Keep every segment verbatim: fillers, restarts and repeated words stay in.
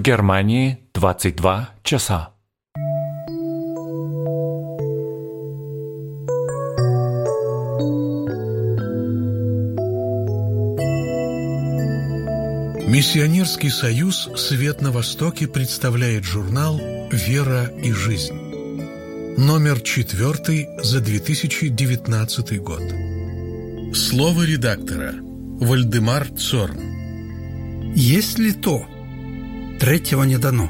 Германии двадцать два часа. Миссионерский союз «Свет на Востоке» представляет журнал «Вера и жизнь». Номер четвертый за две тысячи девятнадцатый год. Слово редактора. Вальдемар Цорн. «Если то, третьего не дано.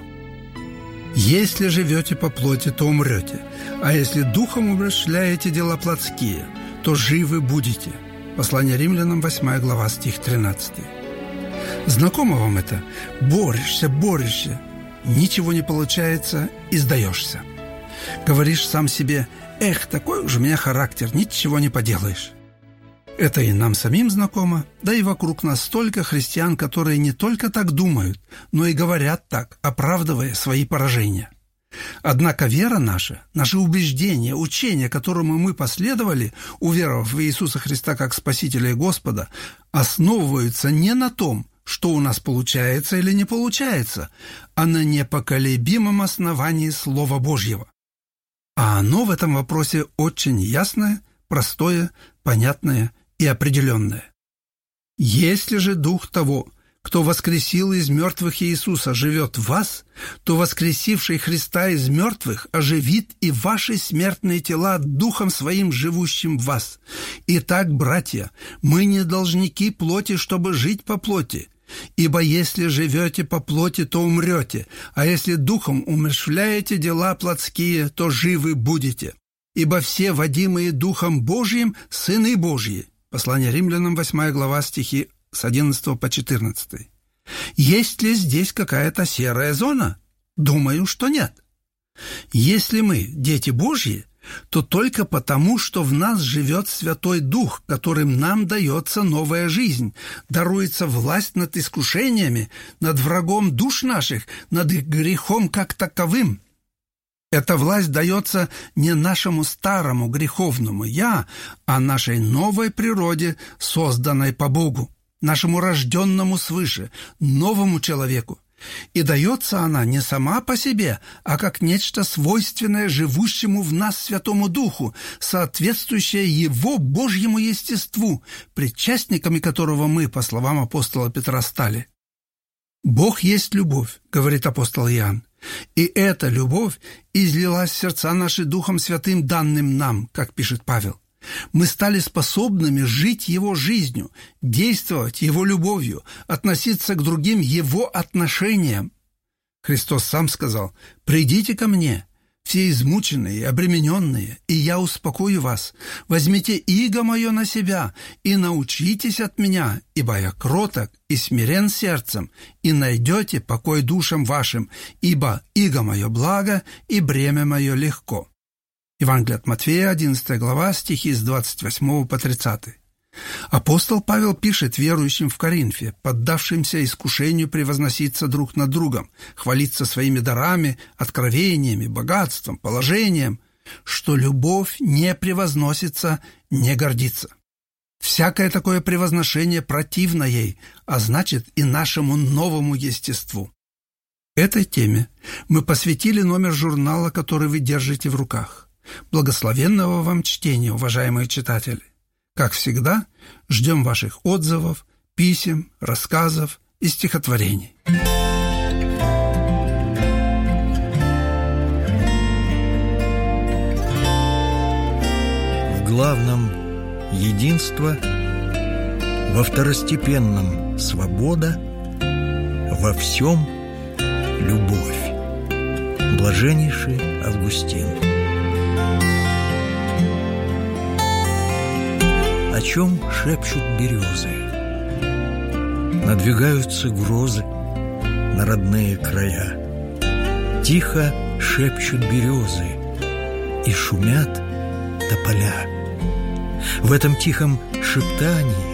Если живете по плоти, то умрете, а если духом умерщвляете дела плотские, то живы будете». Послание Римлянам, восьмая глава, стих тринадцатый. Знакомо вам это? Борешься, борешься, ничего не получается и сдаешься. Говоришь сам себе: «Эх, такой уж у меня характер, ничего не поделаешь». Это и нам самим знакомо, да и вокруг нас столько христиан, которые не только так думают, но и говорят так, оправдывая свои поражения. Однако вера наша, наши убеждения, учения, которому мы последовали, уверовав в Иисуса Христа как Спасителя и Господа, основываются не на том, что у нас получается или не получается, а на непоколебимом основании Слова Божьего. А оно в этом вопросе очень ясное, простое, понятное и определенное. «Если же Дух того, кто воскресил из мертвых Иисуса, живет в вас, то воскресивший Христа из мертвых оживит и ваши смертные тела Духом Своим, живущим в вас. Итак, братья, мы не должники плоти, чтобы жить по плоти. Ибо если живете по плоти, то умрете, а если Духом умерщвляете дела плотские, то живы будете. Ибо все, водимые Духом Божьим, сыны Божьи». Послание Римлянам, восьмая глава, стихи с одиннадцатого по четырнадцатый. Есть ли здесь какая-то серая зона? Думаю, что нет. Если мы дети Божьи, то только потому, что в нас живет Святой Дух, которым нам дается новая жизнь, даруется власть над искушениями, над врагом душ наших, над их грехом как таковым. Эта власть дается не нашему старому греховному «я», а нашей новой природе, созданной по Богу, нашему рожденному свыше, новому человеку. И дается она не сама по себе, а как нечто свойственное живущему в нас Святому Духу, соответствующее Его Божьему естеству, причастниками которого мы, по словам апостола Петра, стали. «Бог есть любовь», — говорит апостол Иоанн, «и эта любовь излилась в сердца наши Духом Святым, данным нам», как пишет Павел. Мы стали способными жить Его жизнью, действовать Его любовью, относиться к другим Его отношениям. Христос сам сказал: «Придите ко мне, все измученные и обремененные, и я успокою вас. Возьмите иго мое на себя и научитесь от меня, ибо я кроток и смирен сердцем, и найдете покой душам вашим, ибо иго мое благо и бремя мое легко». Евангелие от Матфея, одиннадцатая глава, стихи с двадцать восьмого по тридцатый. Апостол Павел пишет верующим в Коринфе, поддавшимся искушению превозноситься друг над другом, хвалиться своими дарами, откровениями, богатством, положением, что любовь не превозносится, не гордится. Всякое такое превозношение противно ей, а значит и нашему новому естеству. Этой теме мы посвятили номер журнала, который вы держите в руках. Благословенного вам чтения, уважаемые читатели! Как всегда, ждем ваших отзывов, писем, рассказов и стихотворений. В главном – единство, во второстепенном – свобода, во всем – любовь. Блаженнейший Августин. О чем шепчут березы? Надвигаются грозы на родные края. Тихо шепчут березы, и шумят тополя. В этом тихом шептании